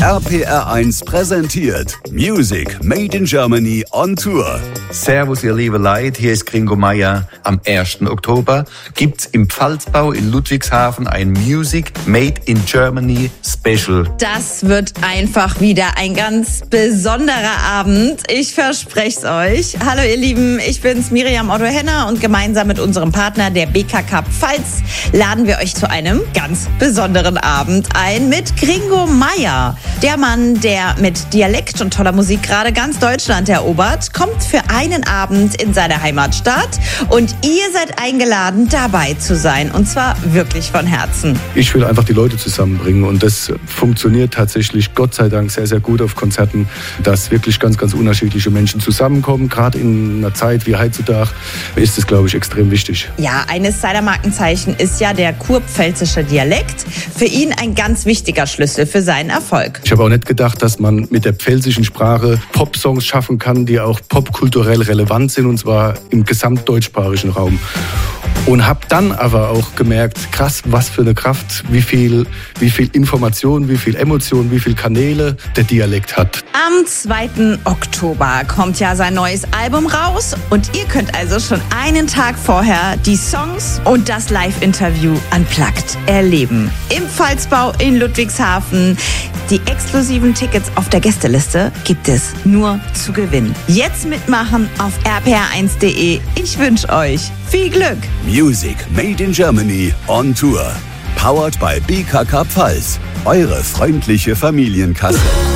RPR1 präsentiert Music Made in Germany on Tour. Servus, ihr liebe Leute, hier ist Gringo Meier. Am 1. Oktober gibt's im Pfalzbau in Ludwigshafen ein Music Made in Germany Special. Das wird einfach wieder ein ganz besonderer Abend. Ich verspreche es euch. Hallo ihr Lieben, ich bin's Miriam Otto-Henner und gemeinsam mit unserem Partner der BKK Pfalz laden wir euch zu einem ganz besonderen Abend ein mit Gringo Meier. Der Mann, der mit Dialekt und toller Musik gerade ganz Deutschland erobert, kommt für einen Abend in seine Heimatstadt und ihr seid eingeladen, dabei zu sein. Und zwar wirklich von Herzen. Ich will einfach die Leute zusammenbringen und das funktioniert tatsächlich, Gott sei Dank, sehr, sehr gut auf Konzerten, dass wirklich ganz, ganz unterschiedliche Menschen zusammenkommen. Gerade in einer Zeit wie heutzutage ist es, glaube ich, extrem wichtig. Ja, eines seiner Markenzeichen ist ja der kurpfälzische Dialekt. Für ihn ein ganz wichtiger Schlüssel für seinen Erfolg. Ich habe auch nicht gedacht, dass man mit der pfälzischen Sprache Popsongs schaffen kann, die auch popkulturell relevant sind, und zwar im gesamtdeutschsprachigen Raum. Und habe dann aber auch gemerkt, krass, was für eine Kraft, wie viel Information, wie viel Emotion, wie viel Kanäle der Dialekt hat. Am 2. Oktober kommt ja sein neues Album raus und ihr könnt also schon einen Tag vorher die Songs und das Live-Interview unplugged erleben. Im Pfalzbau in Ludwigshafen. Die exklusiven Tickets auf der Gästeliste gibt es nur zu gewinnen. Jetzt mitmachen auf rpr1.de. Ich wünsche euch viel Glück. Music Made in Germany on Tour. Powered by BKK Pfalz. Eure freundliche Familienkasse.